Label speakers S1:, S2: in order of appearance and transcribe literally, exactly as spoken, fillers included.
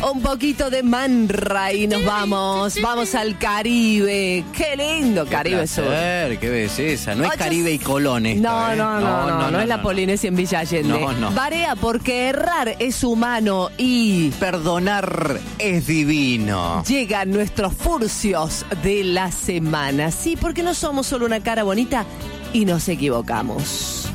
S1: Un poquito de manra y nos vamos. Vamos al Caribe. Qué lindo Caribe Sur.
S2: Qué belleza. No es
S1: Ocho...
S2: Caribe y Colón esto,
S1: no,
S2: ¿eh?
S1: no, no, no, no, no, no es la Polinesia en Villa Allende.
S2: No, no.
S1: Barea porque errar es humano y
S2: perdonar es divino.
S1: Llegan nuestros furcios de la semana. Sí, porque no somos solo una cara bonita y nos equivocamos.